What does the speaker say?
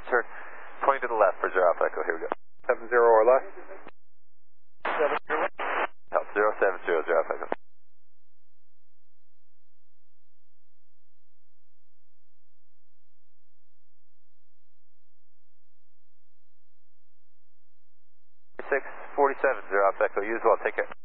turn 20 to the left for 0 Alpha Echo. Here we go. 70 or less. 70. Help 070, 0 Alpha Echo. Six 47, 0 Alpha Echo. You as well. Take care.